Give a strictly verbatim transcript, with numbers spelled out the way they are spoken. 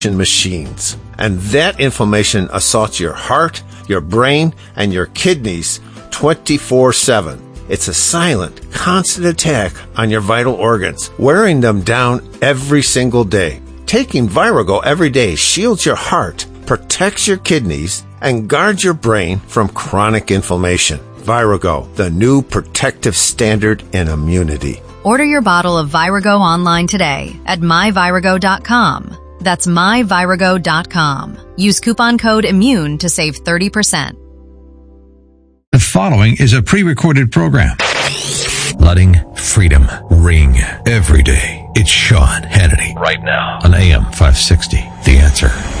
machines. And that inflammation assaults your heart, your brain, and your kidneys twenty-four seven. It's a silent, constant attack on your vital organs, wearing them down every single day. Taking Virago every day shields your heart, protects your kidneys, and guards your brain from chronic inflammation. Virago, the new protective standard in immunity. Order your bottle of Virago online today at my virago dot com. That's my virago dot com. Use coupon code IMMUNE to save thirty percent. The following is a pre-recorded program. Letting freedom ring every day. It's Sean Hannity right now on A M five sixty. The Answer.